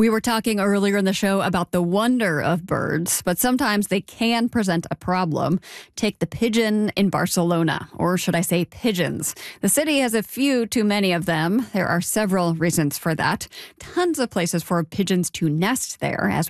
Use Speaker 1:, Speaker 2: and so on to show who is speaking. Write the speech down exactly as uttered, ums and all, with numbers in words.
Speaker 1: We were talking earlier in the show about the wonder of birds, but sometimes they can present a problem. Take the pigeon in Barcelona, or should I say pigeons. The city has a few too many of them. There are several reasons for that. Tons of places for pigeons to nest there, as